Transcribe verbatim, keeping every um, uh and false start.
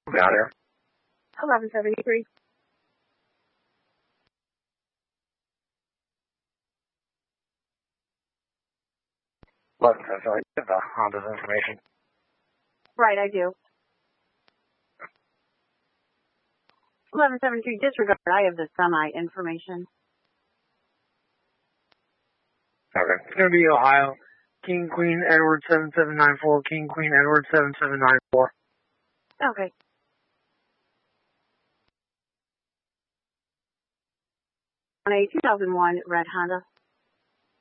Got it. eleven seventy-three. eleven seventy-three, get the Honda's information. Right, I do. eleven seventy-three, disregard. I have the semi information. Okay. It's going to be Ohio. King, Queen, Edward, seven seven nine four. King, Queen, Edward, seven seven nine four. Okay. On a two thousand one red Honda.